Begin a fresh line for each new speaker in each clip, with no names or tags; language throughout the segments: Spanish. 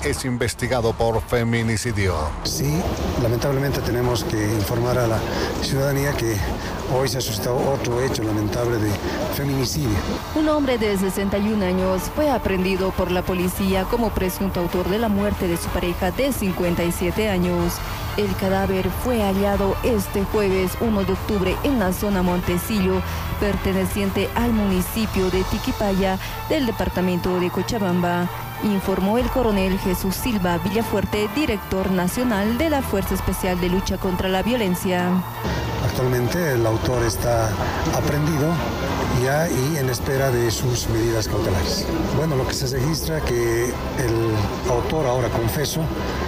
es investigado por feminicidio.
Sí, lamentablemente tenemos que informar a la ciudadanía que hoy se ha suscitado otro hecho lamentable de feminicidio.
Un hombre de 61 años fue aprehendido por la policía como presunto autor de la muerte de su pareja de 57 años. El cadáver fue hallado este jueves 1 de octubre en la zona Montecillo, perteneciente al municipio de Tiquipaya del departamento de Cochabamba, informó el coronel Jesús Silva Villafuerte, director nacional de la Fuerza Especial de Lucha contra la Violencia.
Actualmente el autor está aprehendido ya y en espera de sus medidas cautelares. Bueno, lo que se registra que el autor, ahora confeso,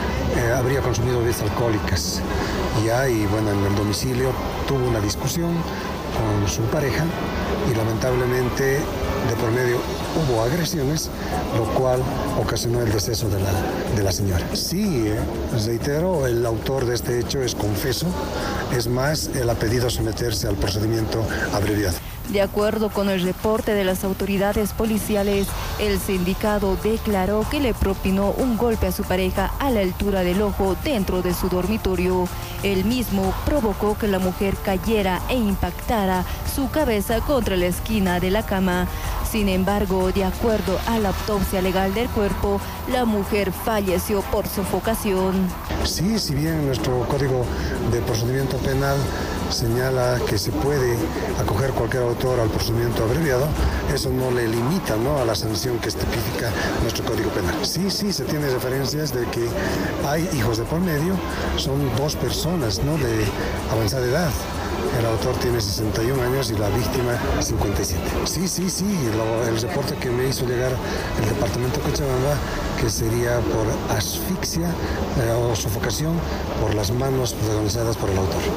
habría consumido bebidas alcohólicas ya, y bueno, en el domicilio tuvo una discusión con su pareja y lamentablemente de por medio hubo agresiones, lo cual ocasionó el deceso de la señora. Sí, reitero, el autor de este hecho es confeso, es más, él ha pedido someterse al procedimiento abreviado.
De acuerdo con el reporte de las autoridades policiales, el sindicado declaró que le propinó un golpe a su pareja a la altura del ojo dentro de su dormitorio. El mismo provocó que la mujer cayera e impactara su cabeza contra la esquina de la cama. Sin embargo, de acuerdo a la autopsia legal del cuerpo, la mujer falleció por sofocación.
Sí, si bien nuestro Código de Procedimiento Penal señala que se puede acoger cualquier autor al procedimiento abreviado, eso no le limita, ¿no?, a la sanción que tipifica nuestro Código Penal. Sí, se tiene referencias de que hay hijos de por medio, son dos personas, ¿no?, de avanzada edad. El autor tiene 61 años y la víctima 57. Sí, el reporte que me hizo llegar el departamento de Cochabamba, que sería por asfixia o sofocación por las manos protagonizadas por el autor.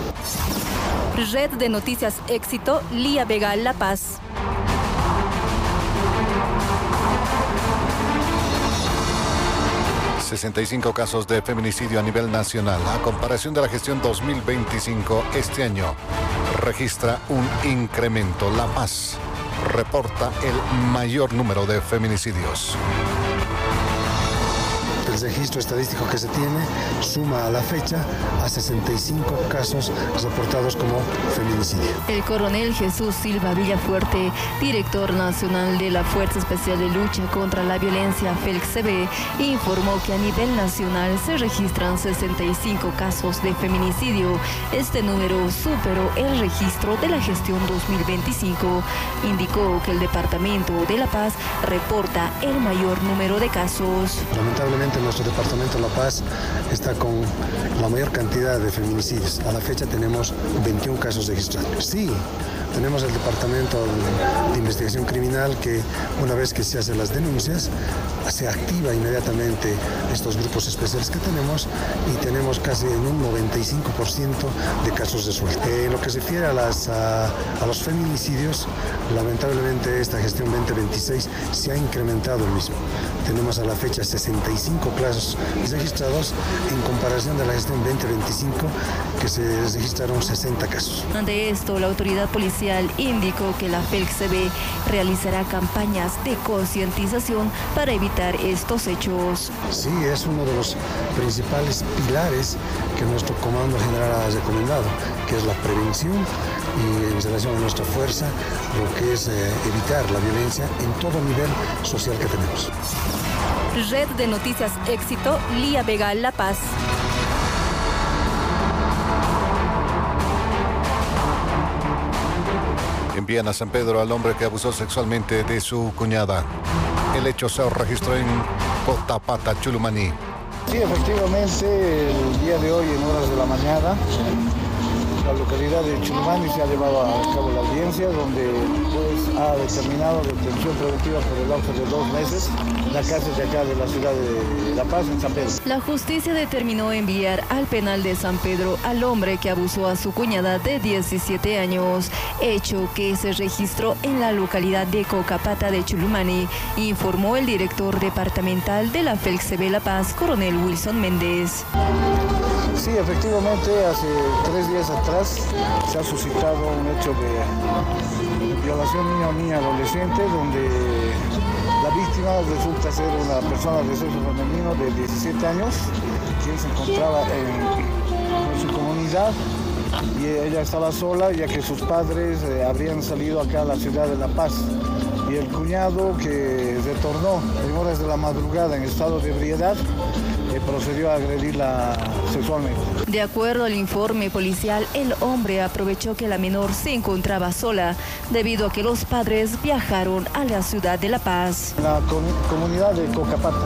Red de Noticias Éxito, Lía Vega, La Paz.
...65 casos de feminicidio a nivel nacional. A comparación de la gestión 2025, este año registra un incremento. La Paz reporta el mayor número de feminicidios.
El registro estadístico que se tiene suma a la fecha a 65 casos reportados como feminicidio.
El coronel Jesús Silva Villafuerte, director nacional de la Fuerza Especial de Lucha contra la Violencia, FELCB, informó que a nivel nacional se registran 65 casos de feminicidio. Este número superó el registro de la gestión 2025. Indicó que el departamento de La Paz reporta el mayor número de casos.
Lamentablemente nuestro departamento de La Paz está con la mayor cantidad de feminicidios. A la fecha tenemos 21 casos registrados. Sí, tenemos el departamento de investigación criminal que una vez que se hacen las denuncias, se activa inmediatamente estos grupos especiales que tenemos y tenemos casi en un 95% de casos resueltos. En lo que se refiere a los feminicidios, lamentablemente esta gestión 2026 se ha incrementado el mismo. Tenemos a la fecha 65 casos registrados en comparación de la gestión 2025 que se registraron 60 casos.
Ante esto, la autoridad policial indicó que la FELCB realizará campañas de concientización para evitar estos hechos.
Sí, es uno de los principales pilares que nuestro Comando General ha recomendado, que es la prevención y en relación a nuestra fuerza, lo que es evitar la violencia en todo nivel social que tenemos.
Red de Noticias Éxito, Lía Vega, La Paz.
Envían a San Pedro al hombre que abusó sexualmente de su cuñada. El hecho se registró en Cotapata, Chulumaní.
Sí, efectivamente, el día de hoy, en horas de la mañana, la localidad de Chulumaní se ha llevado a cabo la audiencia, donde pues, ha determinado detención preventiva por el lapso de 2 meses la cárcel de acá de la ciudad de La Paz, en San Pedro.
La justicia determinó enviar al penal de San Pedro al hombre que abusó a su cuñada de 17 años, hecho que se registró en la localidad de Cocapata de Chulumaní, informó el director departamental de la FELCB La Paz, coronel Wilson Méndez.
Sí, efectivamente, hace 3 días atrás se ha suscitado un hecho de violación niño o niña adolescente, donde la víctima víctima resulta ser una persona de sexo femenino de 17 años, quien se encontraba en su comunidad y ella estaba sola ya que sus padres habrían salido acá a la ciudad de La Paz. Y el cuñado, que retornó en horas de la madrugada en estado de ebriedad, procedió a agredirla sexualmente.
De acuerdo al informe policial, el hombre aprovechó que la menor se encontraba sola debido a que los padres viajaron a la ciudad de La Paz.
La comunidad de Cocapata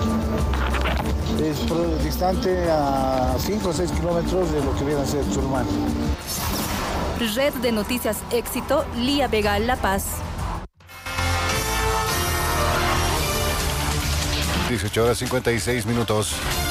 es distante a 5 o 6 kilómetros de lo que viene a ser Churumani.
Red de Noticias Éxito, Lía Vega, La Paz.
18:56.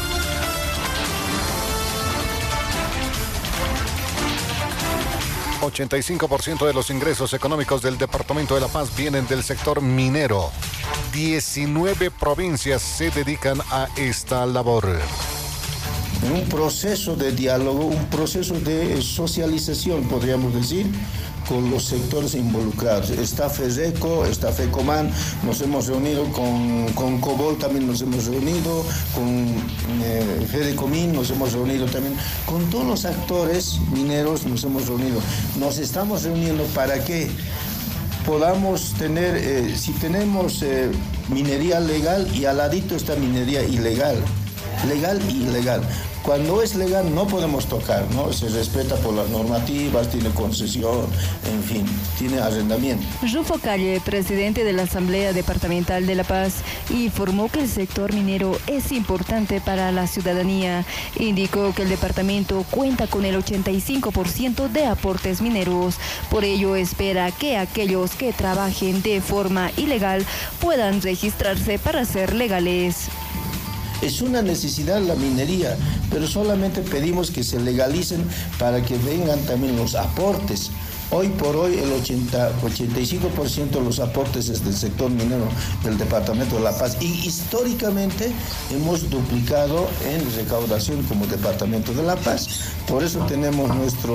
85% de los ingresos económicos del departamento de La Paz vienen del sector minero. 19 provincias se dedican a esta labor.
Un proceso de diálogo, un proceso de socialización, podríamos decir, con los sectores involucrados. Está FESECO, está FECOMAN, nos hemos reunido con COBOL, también nos hemos reunido, con FEDECOMIN, nos hemos reunido también, con todos los actores mineros nos hemos reunido. Nos estamos reuniendo para que podamos tener, si tenemos minería legal y al ladito está minería ilegal, legal y ilegal. Cuando es legal no podemos tocar, ¿no? Se respeta por las normativas, tiene concesión, en fin, tiene arrendamiento.
Rufo Calle, presidente de la Asamblea Departamental de La Paz, informó que el sector minero es importante para la ciudadanía. Indicó que el departamento cuenta con el 85% de aportes mineros. Por ello espera que aquellos que trabajen de forma ilegal puedan registrarse para ser legales.
Es una necesidad la minería, pero solamente pedimos que se legalicen para que vengan también los aportes. Hoy por hoy el 85% de los aportes es del sector minero del departamento de La Paz y históricamente hemos duplicado en recaudación como departamento de La Paz. Por eso tenemos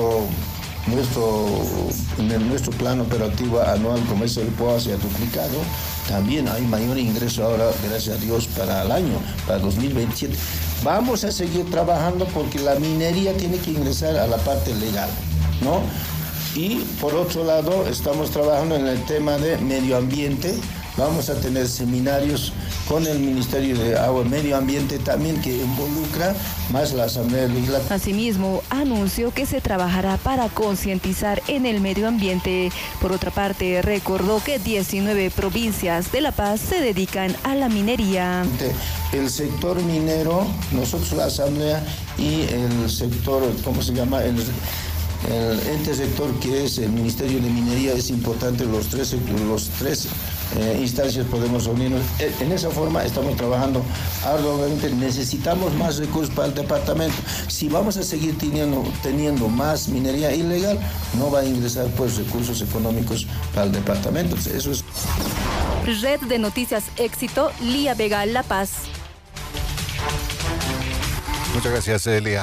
en nuestro plan operativo anual comercio del POA se ha duplicado. También hay mayor ingreso ahora, gracias a Dios, para el año, para 2027. Vamos a seguir trabajando porque la minería tiene que ingresar a la parte legal, ¿no? Y por otro lado, estamos trabajando en el tema de medio ambiente. Vamos a tener seminarios con el Ministerio de Agua y Medio Ambiente también que involucra más la Asamblea Legislativa.
Asimismo, anunció que se trabajará para concientizar en el medio ambiente. Por otra parte, recordó que 19 provincias de La Paz se dedican a la minería.
El sector minero, nosotros la Asamblea y el sector, ¿cómo se llama? El ente sector que es el Ministerio de Minería es importante, los tres instancias podemos reunirnos. En esa forma estamos trabajando arduamente. Necesitamos más recursos para el departamento. Si vamos a seguir teniendo más minería ilegal, no va a ingresar pues recursos económicos para el departamento. Eso es.
Red de Noticias Éxito, Lía Vega, La Paz.
Muchas gracias, Lía.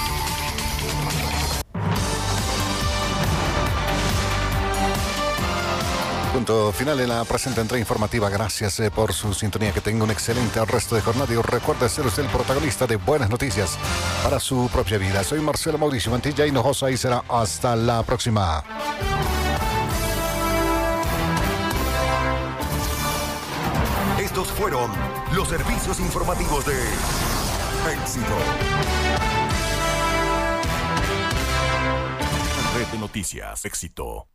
Punto final en la presente entrega informativa. Gracias por su sintonía. Que tenga un excelente resto de jornada y recuerde ser usted el protagonista de buenas noticias para su propia vida. Soy Marcelo Mauricio Mantilla Hinojosa y será hasta la próxima.
Estos fueron los servicios informativos de Éxito. Red de Noticias Éxito.